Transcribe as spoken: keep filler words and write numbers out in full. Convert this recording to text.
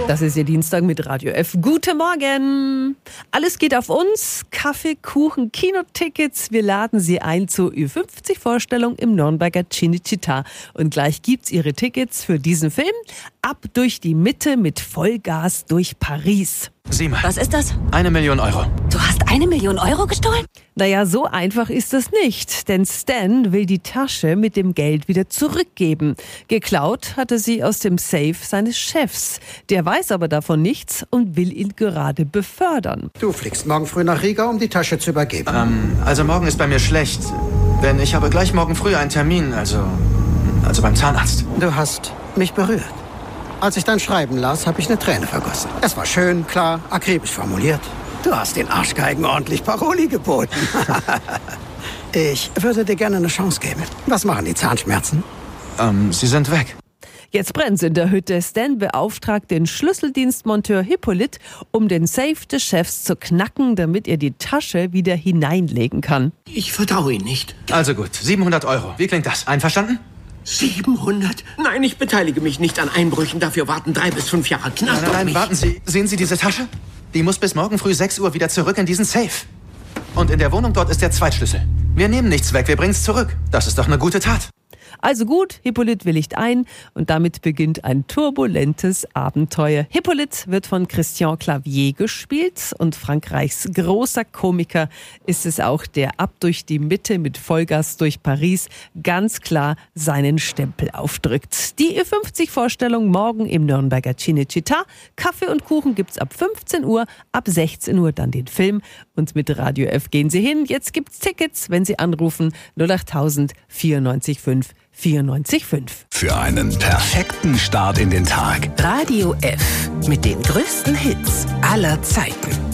Das ist Ihr Dienstag mit Radio F. Guten Morgen. Alles geht auf uns. Kaffee, Kuchen, Kinotickets. Wir laden Sie ein zur Ü fünfzig Vorstellung im Nürnberger Cinecittà. Und gleich gibt's Ihre Tickets für diesen Film. Ab durch die Mitte mit Vollgas durch Paris. Sieh mal. Was ist das? Eine Million Euro. Du hast eine Million Euro gestohlen? Naja, so einfach ist das nicht, denn Stan will die Tasche mit dem Geld wieder zurückgeben. Geklaut hatte sie aus dem Safe seines Chefs. Der weiß aber davon nichts und will ihn gerade befördern. Du fliegst morgen früh nach Riga, um die Tasche zu übergeben. Ähm, also morgen ist bei mir schlecht, denn ich habe gleich morgen früh einen Termin, also, also beim Zahnarzt. Du hast mich berührt. Als ich dein Schreiben las, habe ich eine Träne vergossen. Es war schön, klar, akribisch formuliert. Du hast den Arschgeigen ordentlich Paroli geboten. Ich würde dir gerne eine Chance geben. Was machen die Zahnschmerzen? Ähm, sie sind weg. Jetzt brennt's in der Hütte. Stan beauftragt den Schlüsseldienstmonteur Hippolyt, um den Safe des Chefs zu knacken, damit er die Tasche wieder hineinlegen kann. Ich vertraue Ihnen nicht. Also gut, siebenhundert Euro. Wie klingt das? Einverstanden? siebenhundert? Nein, ich beteilige mich nicht an Einbrüchen. Dafür warten drei bis fünf Jahre Knast Nein, auf nein, mich. warten Sie. Sehen Sie diese Tasche? Die muss bis morgen früh sechs Uhr wieder zurück in diesen Safe. Und in der Wohnung dort ist der Zweitschlüssel. Wir nehmen nichts weg, wir bringen's zurück. Das ist doch eine gute Tat. Also gut, Hippolyt willigt ein und damit beginnt ein turbulentes Abenteuer. Hippolyt wird von Christian Clavier gespielt und Frankreichs großer Komiker ist es auch, der ab durch die Mitte mit Vollgas durch Paris ganz klar seinen Stempel aufdrückt. Die Ü fünfzig Vorstellung morgen im Nürnberger Cinecittà. Kaffee und Kuchen gibt's ab fünfzehn Uhr, ab sechzehn Uhr dann den Film und mit Radio F gehen Sie hin. Jetzt gibt's Tickets, wenn Sie anrufen null achttausend vierundneunzig fünf vierundneunzig fünf. Für einen perfekten Start in den Tag. Radio F mit den größten Hits aller Zeiten.